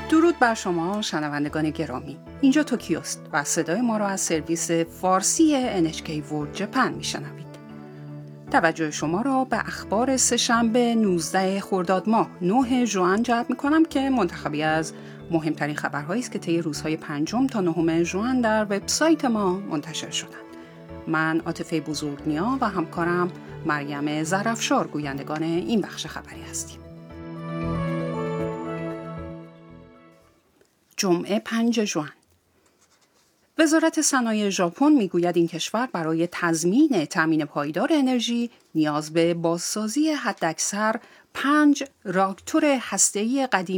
درود بر شما شنوندگان گرامی. اینجا توکیوست و صدای ما را از سرویس فارسی NHK World Japan میشنوید. توجه شما را به اخبار سه‌شنبه 19 خرداد ماه 9 ژوئن جلب می‌کنم که منتخبی از مهمترین خبرهایی است که طی روزهای 5 تا 9 ژوئن در وبسایت ما منتشر شدند. من عاطفه بزرگنیا و همکارم مریم ظرفشار گویندگان این بخش خبری هستیم. جمعه 5 ژوئن. وزارت صنایع ژاپن میگوید این کشور برای تضمین تامین پایدار انرژی نیاز به بازسازی حداکثر 5 راکتور هسته‌ای قدیمی